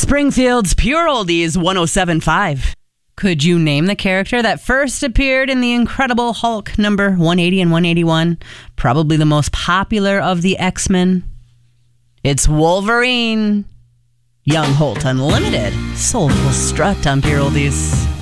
Springfield's Pure Oldies 107.5. Could you name the character that first appeared in The Incredible Hulk number 180 and 181? Probably the most popular of the X-Men. It's Wolverine. Young Holt Unlimited. Soulful Strut on Pure Oldies.